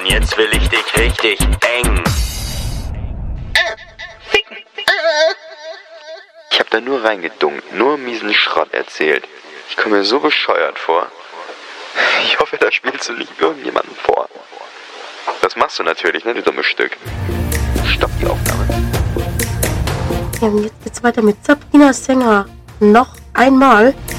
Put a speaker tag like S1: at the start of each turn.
S1: Mann, jetzt will ich dich richtig eng.
S2: Ficken.
S3: Ich hab da nur reingedunkt, nur miesen Schrott erzählt. Ich komme mir so bescheuert vor. Ich hoffe, da spielst du nicht irgendjemanden vor. Das machst du natürlich, ne, du dummes Stück. Stopp die Aufnahme.
S2: Ja, und jetzt geht's weiter mit Sabrina Sänger. Noch einmal.